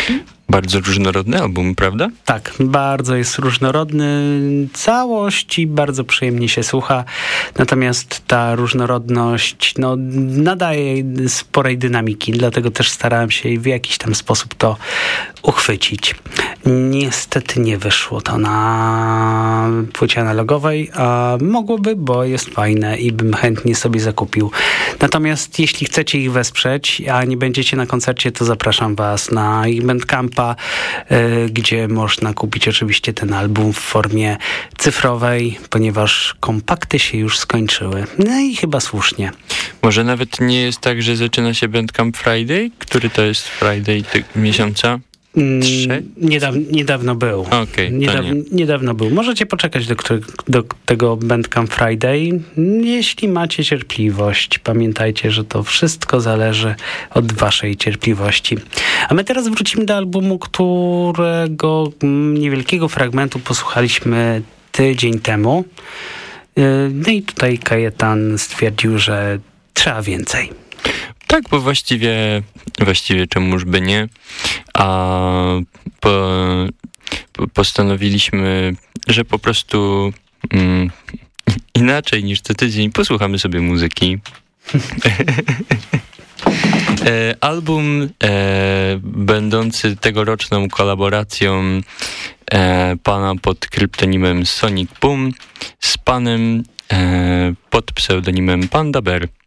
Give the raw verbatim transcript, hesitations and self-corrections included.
Bardzo różnorodny album, prawda? Tak, bardzo jest różnorodny, całości bardzo przyjemnie się słucha, natomiast ta różnorodność no, nadaje sporej dynamiki, dlatego też starałem się w jakiś tam sposób to uchwycić. Niestety nie wyszło to na płycie analogowej, a mogłoby, bo jest fajne i bym chętnie sobie zakupił. Natomiast jeśli chcecie ich wesprzeć, a nie będziecie na koncercie, to zapraszam was na ich Bandcampa, y, gdzie można kupić oczywiście ten album w formie cyfrowej, ponieważ kompakty się już skończyły. No i chyba słusznie. Może nawet nie jest tak, że zaczyna się Bandcamp Friday? Który to jest Friday ty- miesiąca? Niedaw, niedawno był. Okay, Niedaw, nie. Niedawno był. Możecie poczekać do, do tego Bandcamp Friday, jeśli macie cierpliwość. Pamiętajcie, że to wszystko zależy od waszej cierpliwości. A my teraz wrócimy do albumu, którego niewielkiego fragmentu posłuchaliśmy tydzień temu. No i tutaj Kajetan stwierdził, że trzeba więcej. Tak, bo właściwie, właściwie czemuż by nie, a po, po, postanowiliśmy, że po prostu mm, inaczej niż co tydzień posłuchamy sobie muzyki. e, album e, będący tegoroczną kolaboracją e, pana pod kryptonimem Sonic Boom z panem e, pod pseudonimem Panda Bear.